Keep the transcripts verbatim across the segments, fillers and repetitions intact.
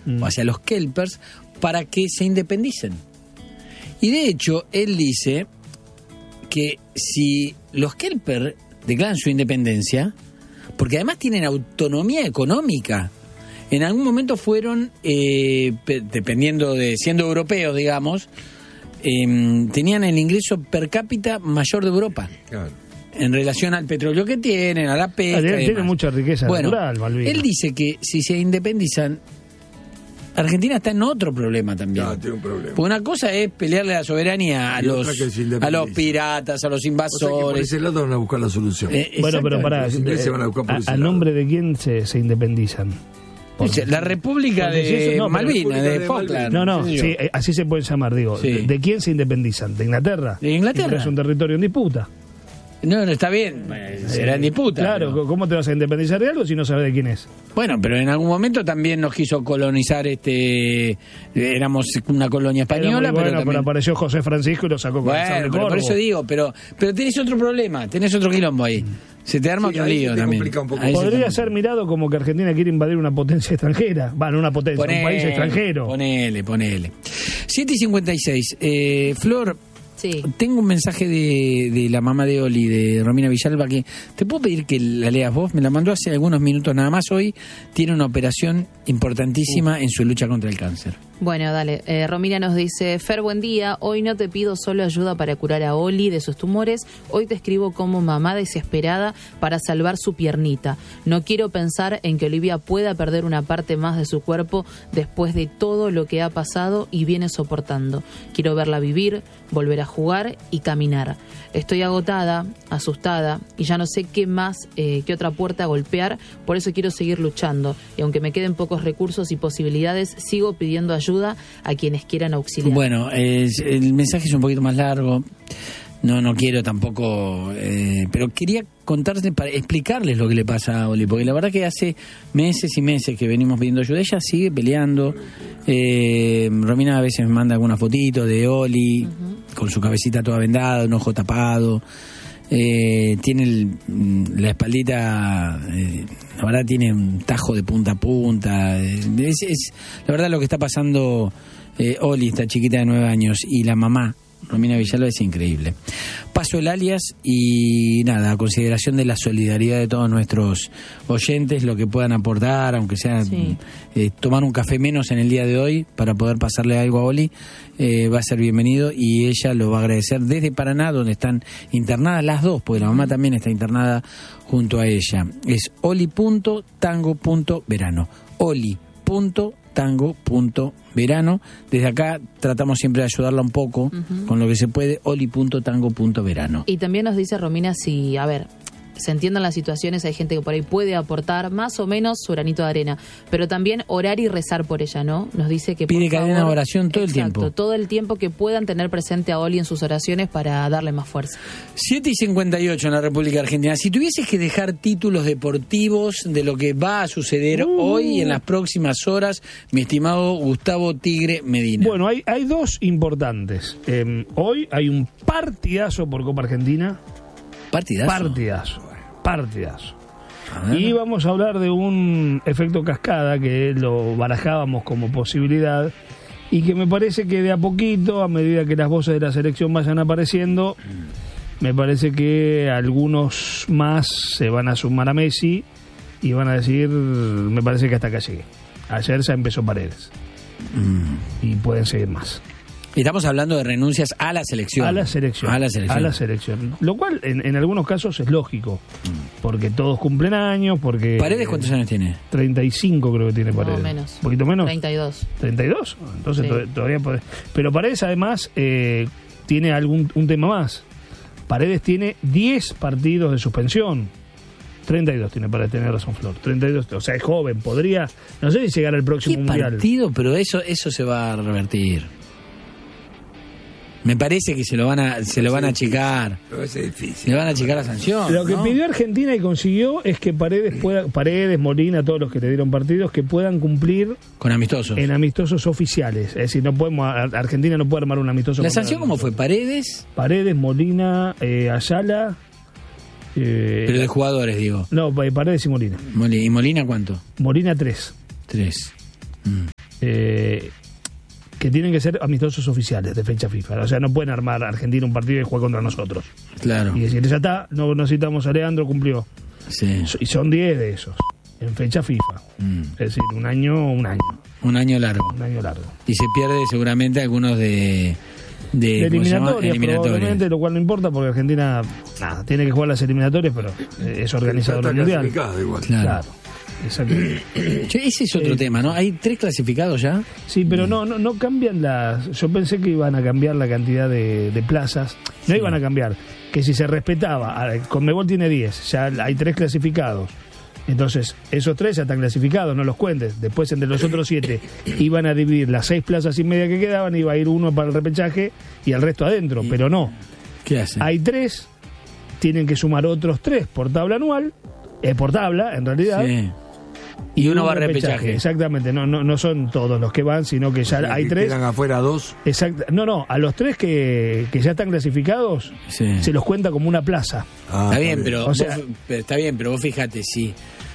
mm. o hacia los kelpers, para que se independicen. Y de hecho, él dice que si los kelpers declaran su independencia, porque además tienen autonomía económica, en algún momento fueron, eh, dependiendo de, siendo europeos, digamos, eh, tenían el ingreso per cápita mayor de Europa. Claro. En relación al petróleo que tienen, a la pesca. Tiene, tiene mucha riqueza bueno, natural, Malvina. Él dice que si se independizan, Argentina está en otro problema también. No, tiene un problema. Porque una cosa es pelearle la soberanía a Y los, otra que se a independiza. los piratas, a los O sea que invasores. por ese lado van a buscar la solución. Eh, Bueno, pero pará, Los ingleses van a buscar por a, ese a lado. nombre de quién se, se independizan. Por- Dice, la República Porque si de eso no, pero Malvinas, República de de Falkland. No, no, qué sé sí, yo. eh, así se puede llamar, digo. Sí. ¿De, de quién se independizan? ¿De Inglaterra? De Inglaterra. Pero es un territorio en disputa. No, no, está bien, eh, será en disputa. Claro, pero- ¿cómo te vas a independizar de algo si no sabes de quién es? Bueno, pero en algún momento también nos quiso colonizar, este éramos una colonia Era muy española, bueno, pero también... apareció José Francisco y lo sacó con el sable Bueno, pero por corvo. eso digo, pero pero tenés otro problema, tenés otro quilombo ahí. Se te arma Sí, otro ahí lío se te también. complica un poco. Ahí se te Podría complica. ser mirado como que Argentina quiere invadir una potencia extranjera. Bueno, una potencia, Ponele, un país extranjero. Ponele, ponele. siete y cincuenta y seis. Eh, Flor, Sí. tengo un mensaje de, de la mamá de Oli, de Romina Villalba, que te puedo pedir que la leas vos. Me la mandó hace algunos minutos nada más. Hoy tiene una operación importantísima en su lucha contra el cáncer. Bueno, dale. Eh, Romina nos dice, Fer, buen día. Hoy no te pido solo ayuda para curar a Oli de sus tumores. Hoy te escribo como mamá desesperada para salvar su piernita. No quiero pensar en que Olivia pueda perder una parte más de su cuerpo después de todo lo que ha pasado y viene soportando. Quiero verla vivir, volver a jugar y caminar. Estoy agotada, asustada y ya no sé qué más, eh, qué otra puerta golpear. Por eso quiero seguir luchando. Y aunque me queden pocos recursos y posibilidades, sigo pidiendo ayuda a quienes quieran auxiliar. Bueno, eh, el mensaje es un poquito más largo. No, no quiero tampoco, eh, pero quería contarles, para explicarles lo que le pasa a Oli, porque la verdad que hace meses y meses que venimos pidiendo ayuda. Ella sigue peleando. Eh, Romina a veces me manda alguna fotito de Oli, uh-huh, con su cabecita toda vendada, un ojo tapado. Eh, tiene el, la espaldita, eh, la verdad tiene un tajo de punta a punta. Es, es la verdad lo que está pasando eh, Oli, esta chiquita de nueve años, y la mamá Romina Villalba, es increíble. Paso el alias y nada, a consideración de la solidaridad de todos nuestros oyentes, lo que puedan aportar, aunque sea Sí. eh, tomar un café menos en el día de hoy para poder pasarle algo a Oli, eh, va a ser bienvenido y ella lo va a agradecer desde Paraná, donde están internadas las dos, porque la mamá también está internada junto a ella. Es oli punto tango punto verano. oli punto tango punto verano. Desde acá tratamos siempre de ayudarla un poco, uh-huh, con lo que se puede. oli punto tango punto verano. Y también nos dice Romina si, a ver, se entiendan las situaciones, hay gente que por ahí puede aportar más o menos su granito de arena, pero también orar y rezar por ella, ¿no? Nos dice que pide por cadena favor, de oración todo exacto, el tiempo. todo el tiempo que puedan tener presente a Oli en sus oraciones para darle más fuerza. siete y cincuenta y ocho en la República Argentina. Si tuvieses que dejar títulos deportivos de lo que va a suceder uh. hoy y en las próximas horas, mi estimado Gustavo Tigre Medina. Bueno, hay, hay dos importantes. Eh, hoy hay un partidazo por Copa Argentina. partidazo. Partidazo. Partidazo. Ah. Y vamos a hablar de un efecto cascada que lo barajábamos como posibilidad y que me parece que de a poquito, a medida que las voces de la selección vayan apareciendo, me parece que algunos más se van a sumar a Messi y van a decir, me parece que hasta acá llegué. Ayer ya empezó Paredes Mm. y pueden seguir más. Estamos hablando de renuncias a la selección. A la selección. A la selección. A la selección. Lo cual en, en algunos casos es lógico, porque todos cumplen años, porque... ¿Paredes cuántos años tiene? treinta y cinco creo que tiene Paredes. No, menos. ¿Un poquito menos? treinta y dos. ¿treinta y dos? Entonces Sí. to- todavía puede... Pero Paredes además eh, tiene algún un tema más. Paredes tiene diez partidos de suspensión. treinta y dos tiene Paredes, tiene razón Flor. treinta y dos, o sea, es joven, podría... No sé si llegar al próximo ¿Qué mundial. partido? Pero eso eso se va a revertir. Me parece que se lo van a se lo van a achicar. Pero es difícil. Le van a achicar la sanción. Lo que ¿no? pidió Argentina y consiguió es que Paredes pueda, Paredes, Molina, todos los que le dieron partidos, que puedan cumplir Con amistosos. en amistosos oficiales. Es decir, no podemos, Argentina no puede armar un amistoso. ¿La contra- sanción cómo fue? ¿Paredes? Paredes, Molina, eh, Ayala. eh, Pero de jugadores, digo. no, Paredes y Molina. Moli- ¿Y Molina cuánto? Molina tres. Tres. Mm. eh, que tienen que ser amistosos oficiales de fecha FIFA. O sea, no pueden armar a Argentina un partido y jugar contra nosotros. Claro. Y decir, ya está, no necesitamos a Leandro, cumplió. Sí. Y son diez de esos, en fecha FIFA. Mm. Es decir, un año, un año. Un año largo. Un año largo. Y se pierde seguramente algunos de... De, De ¿cómo se llama? eliminatorias, Eliminatorias. probablemente, lo cual no importa porque Argentina nada, tiene que jugar las eliminatorias, pero eh, es organizador Está del mundial. clasificado igual. Claro. Claro, exacto. Che, ese es otro Eh, tema, ¿no? ¿Hay tres clasificados ya? Sí, pero no, no, no cambian las. Yo pensé que iban a cambiar la cantidad de, de plazas. No Sí. iban a cambiar. Que si se respetaba, a- Conmebol tiene diez, ya hay tres clasificados. Entonces, esos tres ya están clasificados, no los cuentes. Después, entre los otros siete, iban a dividir las seis plazas y media que quedaban, iba a ir uno para el repechaje y el resto adentro. Y- Pero no. ¿Qué hacen? Hay tres, tienen que sumar otros tres por tabla anual, eh, por tabla, en realidad. Sí. Y uno va a repechaje. Exactamente, no, no, no son todos los que van, sino que ya hay Que tres. Quedan afuera dos. Exacto. No, no, a los tres que, que ya están clasificados Sí. se los cuenta como una plaza. Ah, Está bien, pero, O sea- vos- pero está bien, pero vos fíjate, si,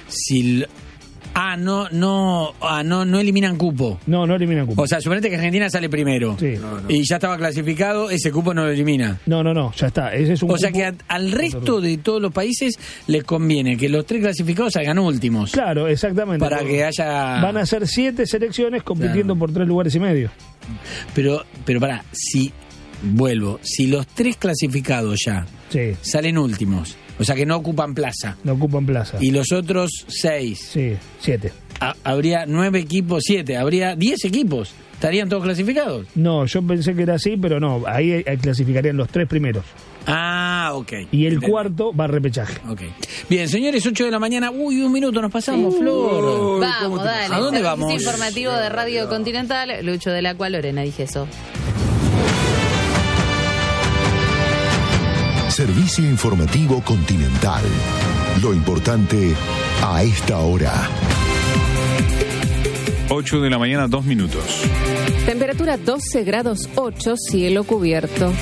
si l- ah, no, no, ah, no, no eliminan cupo. No, no eliminan cupo. O sea, suponete que Argentina sale primero. Sí. No, no. Y ya estaba clasificado, ese cupo no lo elimina. No, no, no, ya está. Ese es un O sea cupo- que a- al resto de todos los países les conviene que los tres clasificados salgan últimos. Claro, exactamente. Para que haya... Van a ser siete selecciones compitiendo Claro. por tres lugares y medio. Pero, pero pará, si, vuelvo, si los tres clasificados ya Sí, salen últimos, o sea que no ocupan plaza, no ocupan plaza. y los otros seis, Sí, siete. ha- habría nueve equipos, siete, habría diez equipos, estarían todos clasificados. No, yo pensé que era así, pero no. Ahí eh, clasificarían los tres primeros. Ah, ok. Y el Entendí. cuarto va a repechaje. Ok. Bien, señores, ocho de la mañana. Uy, un minuto, nos pasamos, Flor. Uy, ¿cómo Vamos, te- dale. ¿A dónde Servicio vamos? informativo de Radio Continental, Lucho de la Cual, Lorena, dije eso. Servicio informativo Continental. Lo importante a esta hora. ocho de la mañana, dos minutos. Temperatura doce grados ocho, cielo cubierto.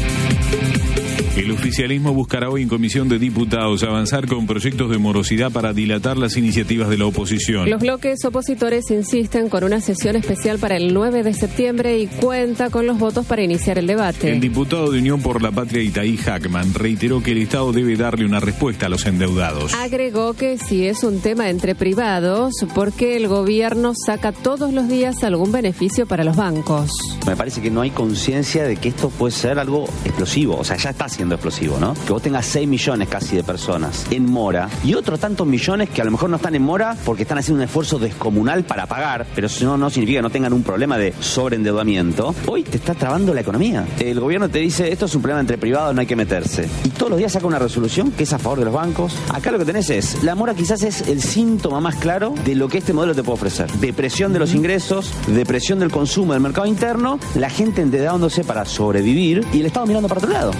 El oficialismo buscará hoy en Comisión de Diputados avanzar con proyectos de morosidad para dilatar las iniciativas de la oposición. Los bloques opositores insisten con una sesión especial para el nueve de septiembre y cuenta con los votos para iniciar el debate. El diputado de Unión por la Patria, Itaí Hackman, reiteró que el Estado debe darle una respuesta a los endeudados. Agregó que si es un tema entre privados, ¿por qué el gobierno saca todos los días algún beneficio para los bancos? Me parece que no hay conciencia de que esto puede ser algo explosivo, o sea, ya está siendo explosivo, ¿no? Que vos tengas seis millones casi de personas en mora y otros tantos millones que a lo mejor no están en mora porque están haciendo un esfuerzo descomunal para pagar, pero eso no, no significa que no tengan un problema de sobreendeudamiento. Hoy te está trabando la economía. El gobierno te dice, esto es un problema entre privados, no hay que meterse. Y todos los días saca una resolución que es a favor de los bancos. Acá lo que tenés es, la mora quizás es el síntoma más claro de lo que este modelo te puede ofrecer. Depresión de los ingresos, depresión del consumo del mercado interno, la gente endeudándose para sobrevivir y el Estado mirando para otro lado.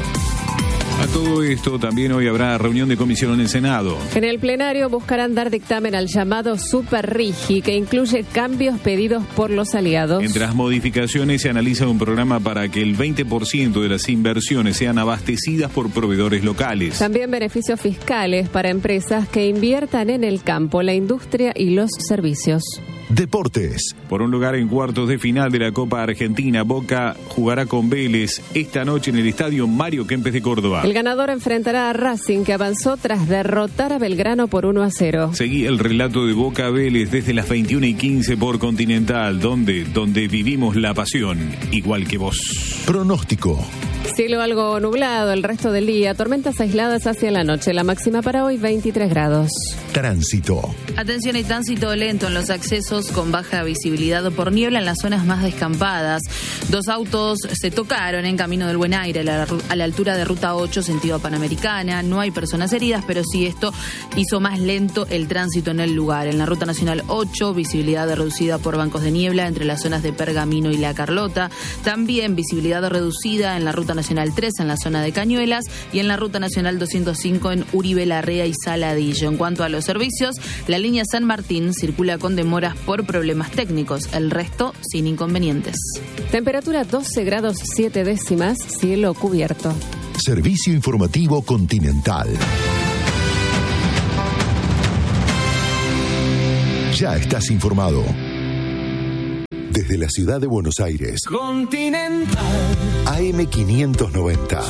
A todo esto, también hoy habrá reunión de comisión en el Senado. En el plenario buscarán dar dictamen al llamado Super Rigi, que incluye cambios pedidos por los aliados. Entre las modificaciones se analiza un programa para que el veinte por ciento de las inversiones sean abastecidas por proveedores locales. También beneficios fiscales para empresas que inviertan en el campo, la industria y los servicios. Deportes. Por un lugar en cuartos de final de la Copa Argentina, Boca jugará con Vélez esta noche en el estadio Mario Kempes de Córdoba. El ganador enfrentará a Racing, que avanzó tras derrotar a Belgrano por uno a cero. Seguí el relato de Boca Vélez desde las veintiuna y quince por Continental, donde, donde vivimos la pasión, igual que vos. Pronóstico. Cielo algo nublado el resto del día, tormentas aisladas hacia la noche. La máxima para hoy veintitrés grados. Tránsito. Atención y tránsito lento en los accesos con baja visibilidad por niebla en las zonas más descampadas. Dos autos se tocaron en Camino del Buen Aire a la, a la altura de Ruta ocho, sentido Panamericana. No hay personas heridas, pero sí esto hizo más lento el tránsito en el lugar. En la Ruta Nacional ocho, visibilidad reducida por bancos de niebla entre las zonas de Pergamino y La Carlota. También visibilidad reducida en la Ruta Nacional tres en la zona de Cañuelas y en la Ruta Nacional doscientos cinco en Uribe Larrea y Saladillo. En cuanto a los servicios, la línea San Martín circula con demoras por problemas técnicos, el resto sin inconvenientes. Temperatura doce grados siete décimas, cielo cubierto. Servicio informativo Continental. Ya estás informado. Desde la ciudad de Buenos Aires, Continental. A M quinientos noventa.